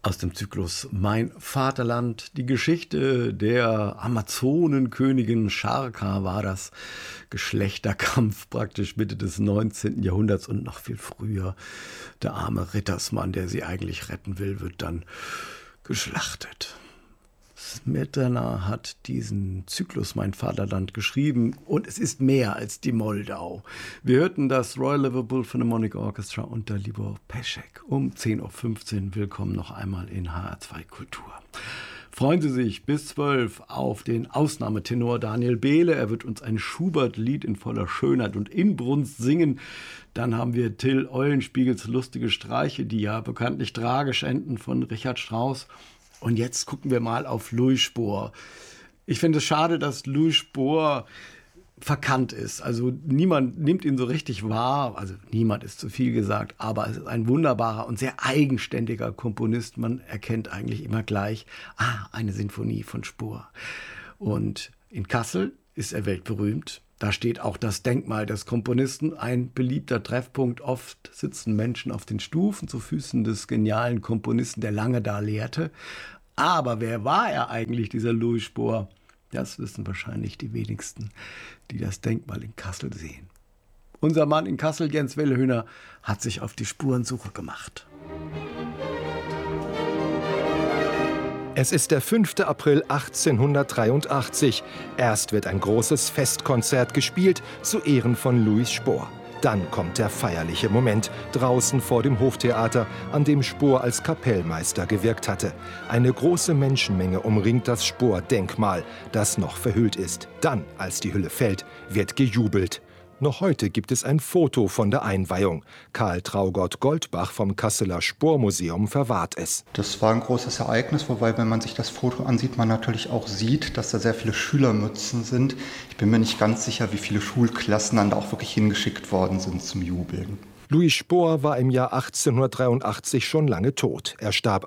Aus dem Zyklus Mein Vaterland, die Geschichte der Amazonenkönigin Sharka war das. Geschlechterkampf praktisch Mitte des 19. Jahrhunderts und noch viel früher. Der arme Rittersmann, der sie eigentlich retten will, wird dann geschlachtet. Smetana hat diesen Zyklus Mein Vaterland geschrieben und es ist mehr als die Moldau. Wir hörten das Royal Liverpool Philharmonic Orchestra unter Libor Peschek um 10.15 Uhr. Willkommen noch einmal in HR2 Kultur. Freuen Sie sich bis 12 auf den Ausnahmetenor Daniel Behle. Er wird uns ein Schubert-Lied in voller Schönheit und Inbrunst singen. Dann haben wir Till Eulenspiegels lustige Streiche, die ja bekanntlich tragisch enden, von Richard Strauss. Und jetzt gucken wir mal auf Louis Spohr. Ich finde es schade, dass Louis Spohr verkannt ist. Also niemand nimmt ihn so richtig wahr. Also niemand ist zu viel gesagt, aber es ist ein wunderbarer und sehr eigenständiger Komponist. Man erkennt eigentlich immer gleich, eine Sinfonie von Spohr. Und in Kassel ist er weltberühmt. Da steht auch das Denkmal des Komponisten, ein beliebter Treffpunkt. Oft sitzen Menschen auf den Stufen zu Füßen des genialen Komponisten, der lange da lehrte. Aber wer war er eigentlich, dieser Louis Spohr? Das wissen wahrscheinlich die wenigsten, die das Denkmal in Kassel sehen. Unser Mann in Kassel, Jens Wellhöhner, hat sich auf die Spurensuche gemacht. Es ist der 5. April 1883. Erst wird ein großes Festkonzert gespielt zu Ehren von Louis Spohr. Dann kommt der feierliche Moment draußen vor dem Hoftheater, an dem Spohr als Kapellmeister gewirkt hatte. Eine große Menschenmenge umringt das Spohr-Denkmal, das noch verhüllt ist. Dann, als die Hülle fällt, wird gejubelt. Noch heute gibt es ein Foto von der Einweihung. Karl Traugott Goldbach vom Kasseler Spohr-Museum verwahrt es. Das war ein großes Ereignis, wobei, wenn man sich das Foto ansieht, man natürlich auch sieht, dass da sehr viele Schülermützen sind. Ich bin mir nicht ganz sicher, wie viele Schulklassen dann da auch wirklich hingeschickt worden sind zum Jubeln. Louis Spohr war im Jahr 1883 schon lange tot. Er starb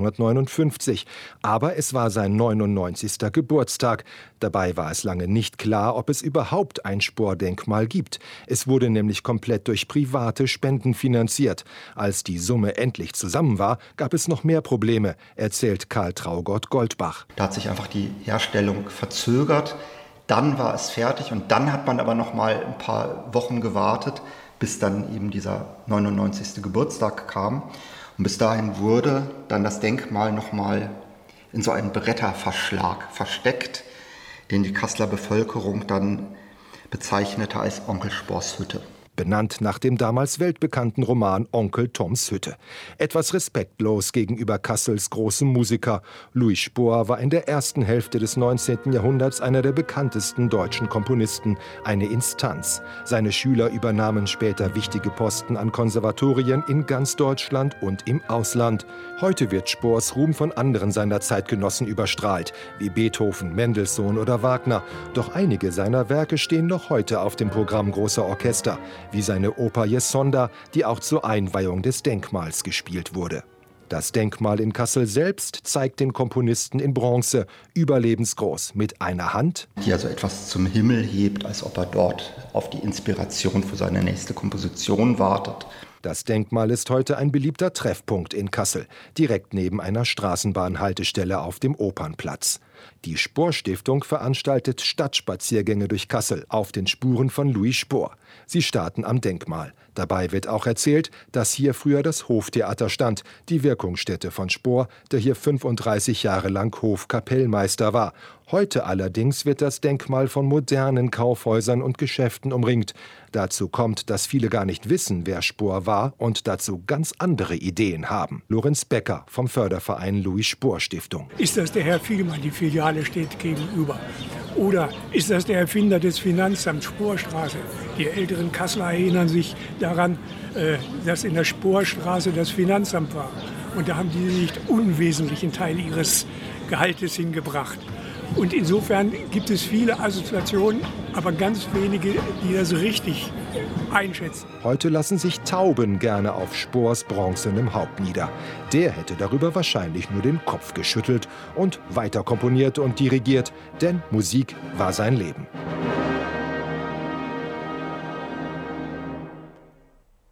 1859. Aber es war sein 99. Geburtstag. Dabei war es lange nicht klar, ob es überhaupt ein Spohr-Denkmal gibt. Es wurde nämlich komplett durch private Spenden finanziert. Als die Summe endlich zusammen war, gab es noch mehr Probleme, erzählt Karl Traugott Goldbach. Da hat sich einfach die Herstellung verzögert. Dann war es fertig und dann hat man aber noch mal ein paar Wochen gewartet, bis dann eben dieser 99. Geburtstag kam. Und bis dahin wurde dann das Denkmal nochmal in so einem Bretterverschlag versteckt, den die Kasseler Bevölkerung dann bezeichnete als Onkel Spohrs Hütte. Benannt nach dem damals weltbekannten Roman Onkel Toms Hütte. Etwas respektlos gegenüber Kassels großem Musiker. Louis Spohr war in der ersten Hälfte des 19. Jahrhunderts einer der bekanntesten deutschen Komponisten, eine Instanz. Seine Schüler übernahmen später wichtige Posten an Konservatorien in ganz Deutschland und im Ausland. Heute wird Spohrs Ruhm von anderen seiner Zeitgenossen überstrahlt, wie Beethoven, Mendelssohn oder Wagner. Doch einige seiner Werke stehen noch heute auf dem Programm großer Orchester, wie seine Oper Jesonda, die auch zur Einweihung des Denkmals gespielt wurde. Das Denkmal in Kassel selbst zeigt den Komponisten in Bronze, überlebensgroß, mit einer Hand, die also etwas zum Himmel hebt, als ob er dort auf die Inspiration für seine nächste Komposition wartet. Das Denkmal ist heute ein beliebter Treffpunkt in Kassel, direkt neben einer Straßenbahnhaltestelle auf dem Opernplatz. Die Spohr-Stiftung veranstaltet Stadtspaziergänge durch Kassel auf den Spuren von Louis Spohr. Sie starten am Denkmal. Dabei wird auch erzählt, dass hier früher das Hoftheater stand, die Wirkungsstätte von Spohr, der hier 35 Jahre lang Hofkapellmeister war. Heute allerdings wird das Denkmal von modernen Kaufhäusern und Geschäften umringt. Dazu kommt, dass viele gar nicht wissen, wer Spohr war und dazu ganz andere Ideen haben. Lorenz Becker vom Förderverein Louis Spohr Stiftung. Ist das der Herr Fielmann, die Filiale steht gegenüber? Oder ist das der Erfinder des Finanzamts Spohrstraße? Die älteren Kasseler erinnern sich daran, dass in der Spohrstraße das Finanzamt war. Und da haben die nicht unwesentlichen Teil ihres Gehaltes hingebracht. Und insofern gibt es viele Assoziationen, aber ganz wenige, die das richtig einschätzen. Heute lassen sich Tauben gerne auf Spohrs bronzenem Haupt nieder. Der hätte darüber wahrscheinlich nur den Kopf geschüttelt und weiter komponiert und dirigiert, denn Musik war sein Leben.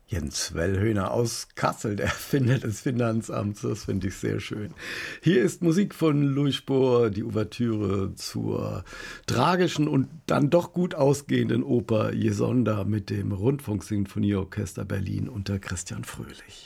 Jens Wellhöhner aus Kassel, der Erfinder des Finanzamts, das finde ich sehr schön. Hier ist Musik von Louis Spohr, die Ouvertüre zur tragischen und dann doch gut ausgehenden Oper Jesonda mit dem Rundfunksinfonieorchester Berlin unter Christian Fröhlich.